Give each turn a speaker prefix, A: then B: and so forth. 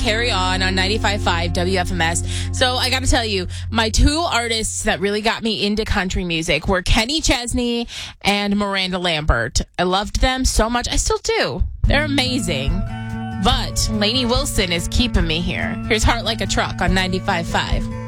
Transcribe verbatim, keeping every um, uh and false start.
A: Carry On on ninety-five point five W F M S. So I got to tell you, my two artists that really got me into country music were Kenny Chesney and Miranda Lambert. I loved them so much. I still do. They're amazing. But Lainey Wilson is keeping me here. Here's Heart Like a Truck on ninety-five point five.